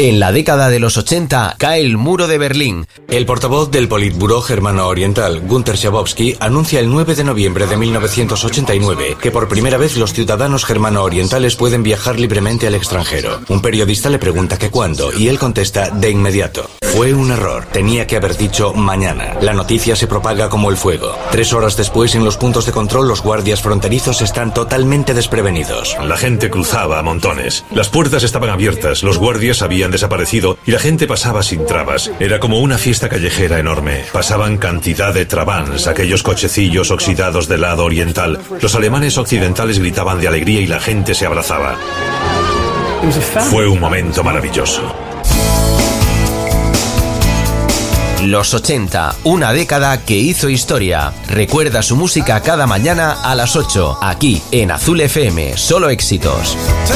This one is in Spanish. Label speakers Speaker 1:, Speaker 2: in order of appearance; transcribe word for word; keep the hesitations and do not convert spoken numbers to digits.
Speaker 1: En la década de los ochenta cae el muro de Berlín.
Speaker 2: El portavoz del Politburó Germano-Oriental, Günter Schabowski, anuncia el nueve de noviembre de mil novecientos ochenta y nueve que por primera vez los ciudadanos germano-orientales pueden viajar libremente al extranjero. Un periodista le pregunta que cuándo y él contesta de inmediato. Fue un error, tenía que haber dicho mañana. La noticia se propaga como el fuego. Tres horas después, en los puntos de control, los guardias fronterizos están totalmente desprevenidos.
Speaker 3: La gente cruzaba a montones. Las puertas estaban abiertas, los guardias habían desaparecido y la gente pasaba sin trabas. Era como una fiesta callejera enorme. Pasaban cantidad de trabans, aquellos cochecillos oxidados del lado oriental. Los alemanes occidentales gritaban de alegría y la gente se abrazaba. Fue un momento maravilloso.
Speaker 1: Los ochenta, una década que hizo historia. Recuerda su música cada mañana a las ocho, aquí en Azul F M, solo éxitos.